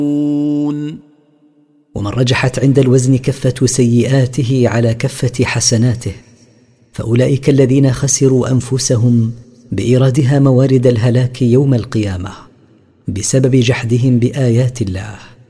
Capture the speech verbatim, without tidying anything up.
ومن رجحت عند الوزن كفة سيئاته على كفة حسناته فأولئك الذين خسروا أنفسهم بإيرادها موارد الهلاك يوم القيامة بسبب جحدهم بآيات الله.